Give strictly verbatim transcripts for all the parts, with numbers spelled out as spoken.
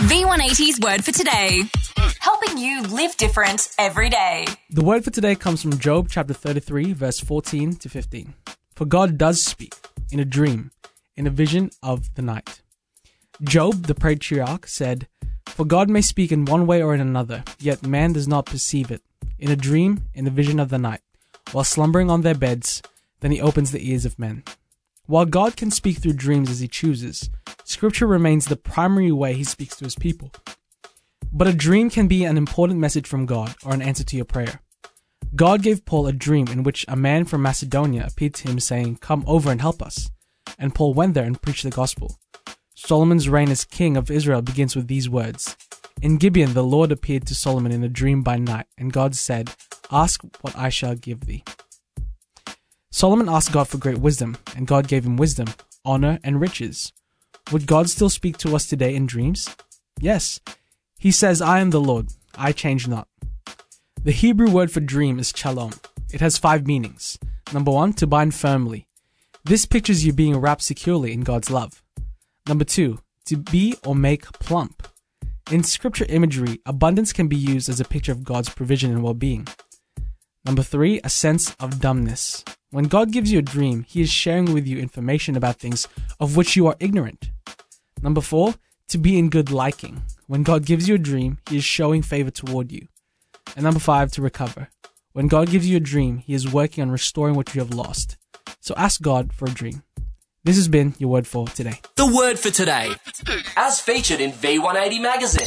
V one eighty's Word for Today. Helping you live different every day. The word for today comes from Job chapter thirty-three, verse fourteen to fifteen. For God does speak in a dream, in a vision of the night. Job, the patriarch, said, For God may speak in one way or in another, yet man does not perceive it. In a dream, in a vision of the night, while slumbering on their beds, then he opens the ears of men. While God can speak through dreams as he chooses, Scripture remains the primary way he speaks to his people. But a dream can be an important message from God or an answer to your prayer. God gave Paul a dream in which a man from Macedonia appeared to him saying, Come over and help us. And Paul went there and preached the gospel. Solomon's reign as king of Israel begins with these words. In Gibeon the Lord appeared to Solomon in a dream by night, and God said, Ask what I shall give thee. Solomon asked God for great wisdom, and God gave him wisdom, honor, and riches. Would God still speak to us today in dreams? Yes. He says, I am the Lord, I change not. The Hebrew word for dream is shalom. It has five meanings. Number one, to bind firmly. This pictures you being wrapped securely in God's love. Number two, to be or make plump. In scripture imagery, abundance can be used as a picture of God's provision and well-being. Number three, a sense of dumbness. When God gives you a dream, he is sharing with you information about things of which you are ignorant. Number four, to be in good liking. When God gives you a dream, he is showing favor toward you. And number five, to recover. When God gives you a dream, he is working on restoring what you have lost. So ask God for a dream. This has been your Word for Today. The Word for Today, as featured in V one eighty magazine.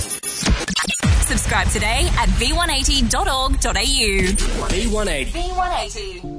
Subscribe today at v one eighty dot org dot a u. V one eighty. V one eighty.